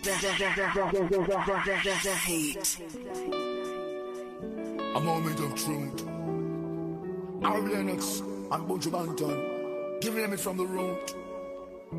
The heat. A moment of truth. Al Lennox and Bunch Banton. Giving it from the root.